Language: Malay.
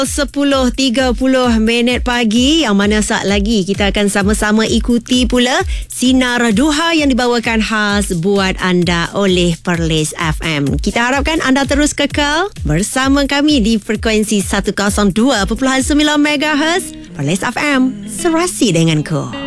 10.30 pagi, yang mana saat lagi kita akan sama-sama ikuti pula Sinar Duha yang dibawakan khas buat anda oleh Perlis FM. Kita harapkan anda terus kekal bersama kami di frekuensi 102.9 MHz Perlis FM, serasi denganku.